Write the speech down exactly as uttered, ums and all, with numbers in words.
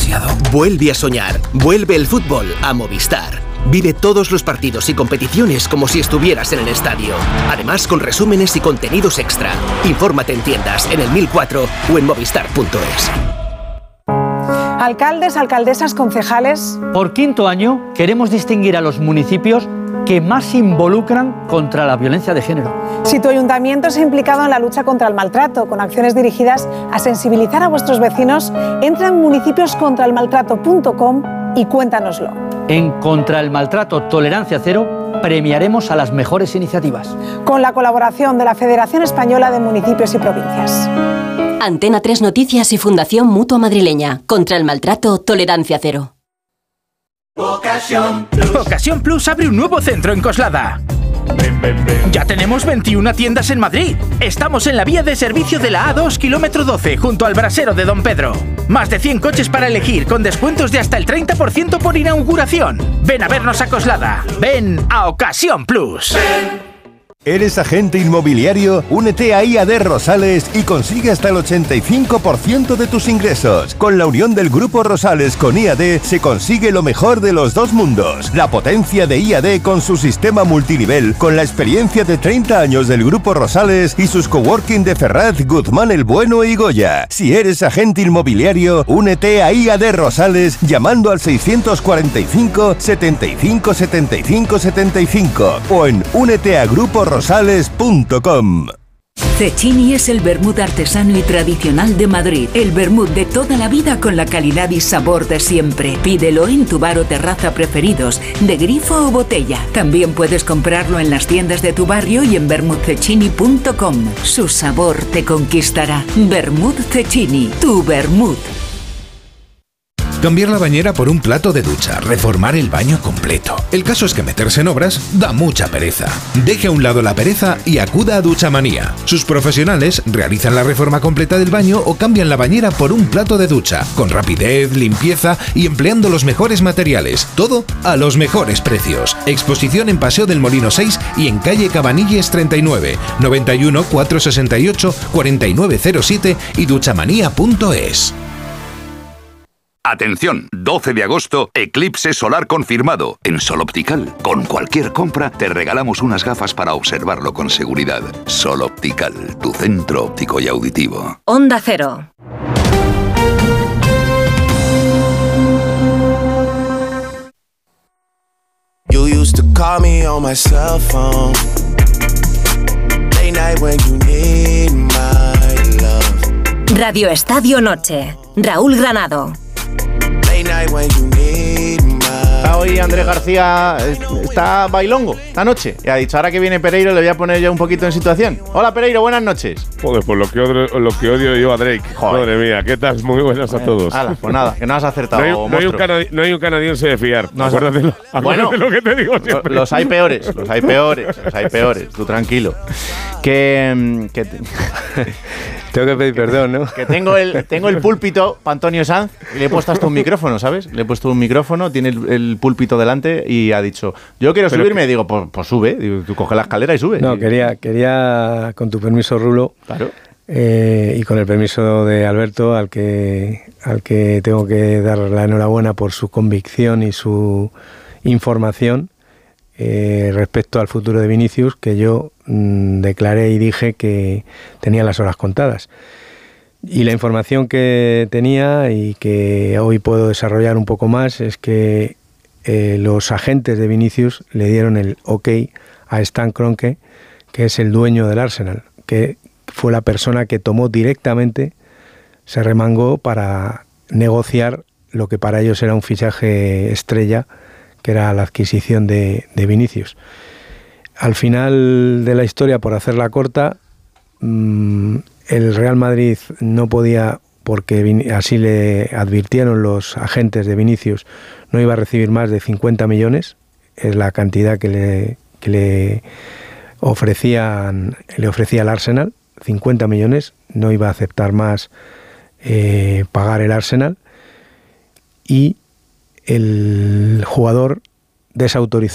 demasiado. Vuelve a soñar. Vuelve el fútbol a Movistar. Vive todos los partidos y competiciones como si estuvieras en el estadio. Además, con resúmenes y contenidos extra. Infórmate en tiendas, en el mil cuatro o en movistar punto es. Alcaldes, alcaldesas, concejales. Por quinto año queremos distinguir a los municipios que más se involucran contra la violencia de género. Si tu ayuntamiento se ha implicado en la lucha contra el maltrato, con acciones dirigidas a sensibilizar a vuestros vecinos, entra en municipios contra el maltrato punto com y cuéntanoslo. En Contra el Maltrato Tolerancia Cero premiaremos a las mejores iniciativas. Con la colaboración de la Federación Española de Municipios y Provincias. Antena tres Noticias y Fundación Mutua Madrileña. Contra el Maltrato Tolerancia Cero. Ocasión Plus. Ocasión Plus abre un nuevo centro en Coslada. Ven, ven, ven. Ya tenemos veintiuna tiendas en Madrid. Estamos en la vía de servicio de la A dos, kilómetro doce, junto al brasero de Don Pedro. Más de cien coches para elegir, con descuentos de hasta el treinta por ciento por inauguración. Ven a vernos a Coslada. Ven a Ocasión Plus. Ven. ¿Eres agente inmobiliario? Únete a I A D Rosales y consigue hasta el ochenta y cinco por ciento de tus ingresos. Con la unión del Grupo Rosales con I A D se consigue lo mejor de los dos mundos. La potencia de I A D con su sistema multinivel, con la experiencia de treinta años del Grupo Rosales y sus coworking de Ferraz, Guzmán el Bueno y Goya. Si eres agente inmobiliario, únete a I A D Rosales llamando al seiscientos cuarenta y cinco, setenta y cinco, setenta y cinco, setenta y cinco o en únete a Grupo Rosales. rosales punto com. Cecchini es el vermut artesano y tradicional de Madrid. El vermut de toda la vida con la calidad y sabor de siempre. Pídelo en tu bar o terraza preferidos, de grifo o botella. También puedes comprarlo en las tiendas de tu barrio y en vermut cecchini punto com. Su sabor te conquistará. Vermut Cecchini, tu vermut. Cambiar la bañera por un plato de ducha, reformar el baño completo. El caso es que meterse en obras da mucha pereza. Deje a un lado la pereza y acuda a Duchamanía. Sus profesionales realizan la reforma completa del baño o cambian la bañera por un plato de ducha, con rapidez, limpieza y empleando los mejores materiales. Todo a los mejores precios. Exposición en Paseo del Molino seis y en calle Cabanilles treinta y nueve, noventa y uno, cuatrocientos sesenta y ocho, cuarenta y nueve cero siete y duchamanía punto es. Atención, doce de agosto, eclipse solar confirmado. En Sol Optical, con cualquier compra, te regalamos unas gafas para observarlo con seguridad. Sol Optical, tu centro óptico y auditivo. Onda Cero. You used to call me on my cell phone. Late night when you need my love. Radio Estadio Noche. Raúl Granado. Hoy Andrés García está bailongo esta noche y ha dicho, ahora que viene Pereiro le voy a poner ya un poquito en situación. Hola Pereiro, buenas noches. Joder, pues lo que odio, lo que odio yo a Drake. Joder. Madre mía, ¿qué tal? Muy buenas a todos. Ala, pues nada, que no has acertado. No hay, no hay, un, canadi- no hay un canadiense de fiar. No acuérdate, lo, acuérdate bueno, lo que te digo siempre. Los hay peores, los hay peores, los hay peores. Tú tranquilo. Que... que te... Tengo que pedir perdón, ¿no? Que tengo el, tengo el púlpito para Antonio Sanz y le he puesto hasta un micrófono, ¿sabes? Le he puesto un micrófono, tiene el, el púlpito delante y ha dicho, yo quiero Pero subirme. Que... Digo, pues, pues sube. Digo, tú coge la escalera y sube. No, quería, quería con tu permiso, Rulo. Claro. Eh, y con el permiso de Alberto, al que, al que tengo que dar la enhorabuena por su convicción y su información eh, respecto al futuro de Vinicius, que yo mmm, declaré y dije que tenía las horas contadas. Y la información que tenía y que hoy puedo desarrollar un poco más es que eh, los agentes de Vinicius le dieron el ok a Stan Kroenke, que es el dueño del Arsenal, que fue la persona que tomó directamente, se remangó para negociar lo que para ellos era un fichaje estrella, que era la adquisición de, de Vinicius. Al final de la historia, por hacerla corta, mmm, el Real Madrid no podía, porque así le advirtieron los agentes de Vinicius, no iba a recibir más de cincuenta millones, es la cantidad que le, que le, ofrecían, le ofrecía el Arsenal, cincuenta millones, no iba a aceptar más eh, pagar el Arsenal, y el jugador desautorizó